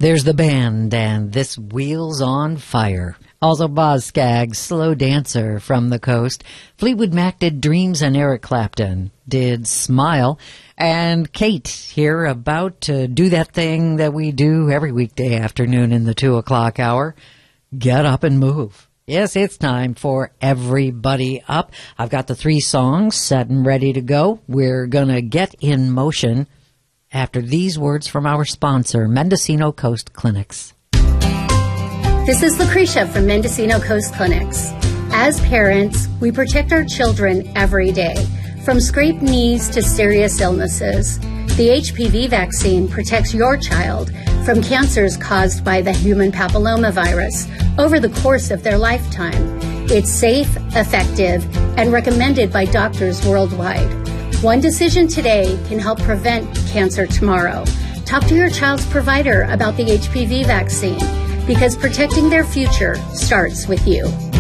There's the band, and this Wheels on Fire. Also Boz Scaggs, Slow Dancer from the Coast. Fleetwood Mac did Dreams, and Eric Clapton did Smile. And Kate here about to do that thing that we do every weekday afternoon in the 2 o'clock hour. Get up and move. Yes, it's time for Everybody Up. I've got the 3 songs set and ready to go. We're going to get in motion after these words from our sponsor, Mendocino Coast Clinics. This is Lucretia from Mendocino Coast Clinics. As parents, we protect our children every day, from scraped knees to serious illnesses. The HPV vaccine protects your child from cancers caused by the human papillomavirus over the course of their lifetime. It's safe, effective, and recommended by doctors worldwide. One decision today can help prevent cancer tomorrow. Talk to your child's provider about the HPV vaccine, because protecting their future starts with you.